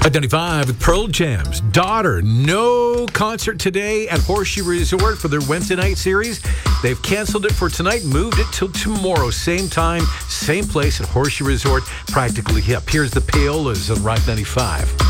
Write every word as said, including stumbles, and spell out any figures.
At ninety-five with Pearl Jam's Daughter. No concert today at Horseshoe Resort for their Wednesday night series. They've canceled it for tonight, moved it till tomorrow. Same time, same place at Horseshoe Resort. Practically hip. Here's the Paolas on Rock ninety-five.